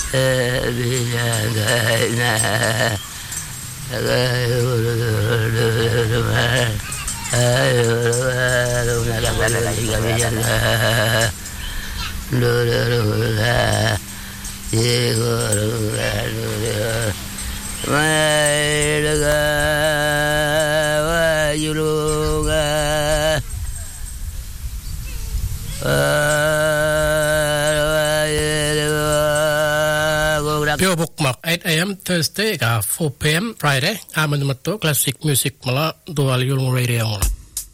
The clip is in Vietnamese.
PO Bookmark 8 a.m. Thursday 4 p.m. Friday. Aman Matto Classic Music Mala Dual Yulmu Radio.